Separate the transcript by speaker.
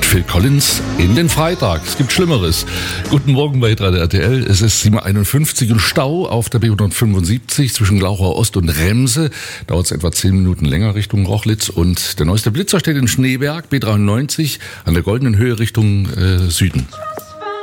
Speaker 1: Phil Collins in den Freitag. Es gibt Schlimmeres. Guten Morgen bei Radio RTL. Es ist 7:51 und Stau auf der B175 zwischen Glauchau Ost und Remse. Dauert es etwa 10 Minuten länger Richtung Rochlitz. Und der neueste Blitzer steht in Schneeberg, B93, an der Goldenen Höhe Richtung Süden.